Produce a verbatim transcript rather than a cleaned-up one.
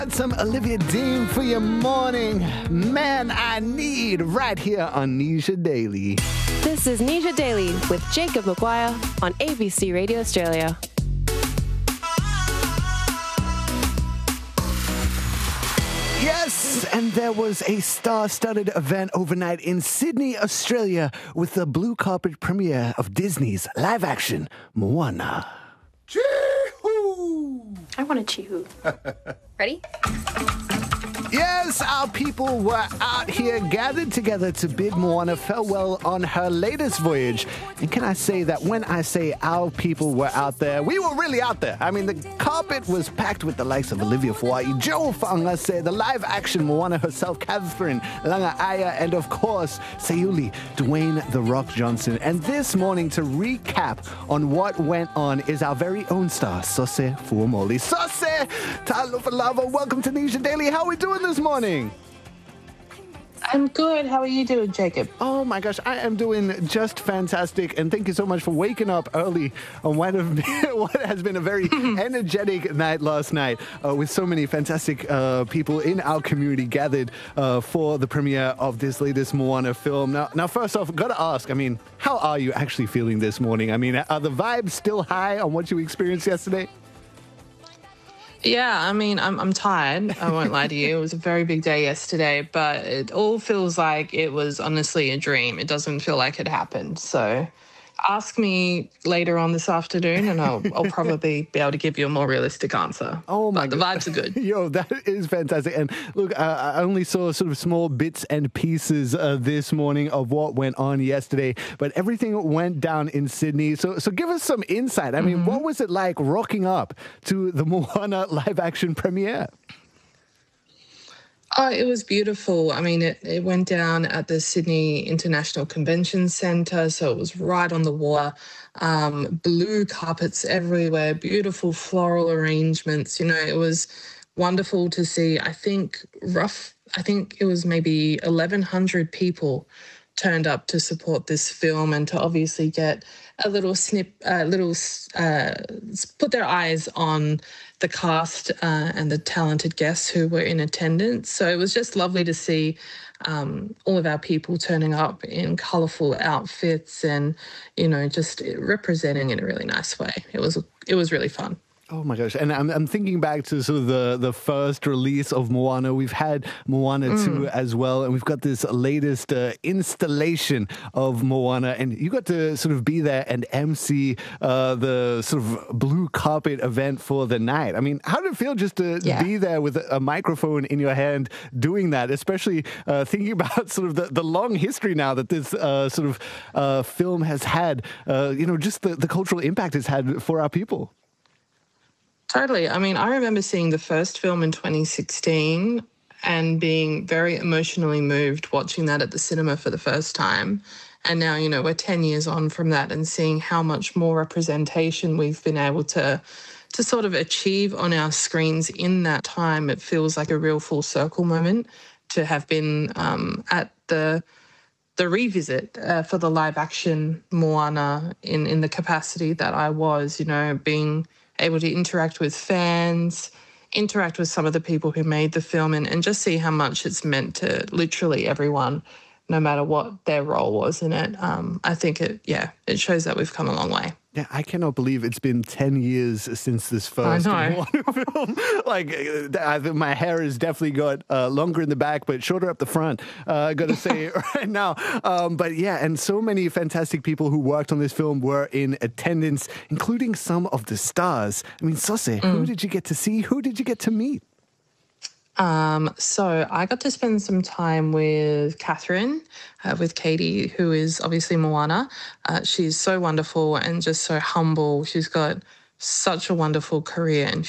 Some Olivia Dean for your morning. Man, I need right here on Nisha Daily. This is Nisha Daily with Jacob Maguire on A B C Radio Australia. Yes, and there was a star-studded event overnight in Sydney, Australia, with the blue carpet premiere of Disney's live-action Moana. Chee-hoo! I want a chee-hoo. Ready? Yes, our people were out here gathered together to bid Moana farewell on her latest voyage. And can I say that when I say our people were out there, we were really out there. I mean, the carpet was packed with the likes of Olivia Fuai, Joe Fangase, the live-action Moana herself, Catherine Langaaya, and of course, Sayuli, Dwayne The Rock Johnson. And this morning, to recap on what went on, is our very own star, Sose Fuamoli. Sose, Talofa Lava, welcome to Nisha Daily. How are we doing this morning? I'm good. How are you doing, Jacob? Oh my gosh, I am doing just fantastic, and thank you so much for waking up early on what, have been, what has been a very energetic night last night uh, with so many fantastic uh, people in our community gathered uh, for the premiere of this latest Moana film. Now, now, first off, got to ask, I mean, how are you actually feeling this morning? I mean, are the vibes still high on what you experienced yesterday? Yeah, I mean, I'm I'm tired. I won't lie to you. It was a very big day yesterday, but it all feels like it was honestly a dream. It doesn't feel like it happened. So ask me later on this afternoon and I'll, I'll probably be able to give you a more realistic answer. Oh, my but the God. vibes are good. Yo, that is fantastic. And look, uh, I only saw sort of small bits and pieces uh, this morning of what went on yesterday, but everything went down in Sydney. So, so give us some insight. I mean, mm-hmm. what was it like rocking up to the Moana live-action premiere? Oh, it was beautiful. I mean, it, it went down at the Sydney International Convention Centre, so it was right on the water. Um, blue carpets everywhere, beautiful floral arrangements. You know, it was wonderful to see. I think rough, I think it was maybe eleven hundred people turned up to support this film and to obviously get a little snip, a uh, little, uh, put their eyes on the cast uh, and the talented guests who were in attendance. So it was just lovely to see um, all of our people turning up in colourful outfits and, you know, just representing in a really nice way. It was, it was really fun. Oh my gosh. And I'm, I'm thinking back to sort of the, the first release of Moana. We've had Moana mm. two as well, and we've got this latest uh, installation of Moana, and you got to sort of be there and M C uh, the sort of blue carpet event for the night. I mean, how did it feel just to yeah. be there with a microphone in your hand doing that, especially uh, thinking about sort of the, the long history now that this uh, sort of uh, film has had, uh, you know, just the, the cultural impact it's had for our people? Totally. I mean, I remember seeing the first film in twenty sixteen and being very emotionally moved watching that at the cinema for the first time. And now, you know, we're ten years on from that and seeing how much more representation we've been able to to sort of achieve on our screens in that time. It feels like a real full circle moment to have been um, at the the revisit uh, for the live action Moana in, in the capacity that I was, you know, being able to interact with fans, interact with some of the people who made the film and, and just see how much it's meant to literally everyone, no matter what their role was in it. Um, I think it, yeah, it shows that we've come a long way. Yeah, I cannot believe it's been ten years since this first Moana film. Like, I think my hair has definitely got uh, longer in the back, but shorter up the front, uh, I got to say right now. Um, but yeah, and so many fantastic people who worked on this film were in attendance, including some of the stars. I mean, Sose, mm. who did you get to see? Who did you get to meet? Um, so I got to spend some time with Catherine, uh, with Katie, who is obviously Moana. Uh, she's so wonderful and just so humble. She's got such a wonderful career and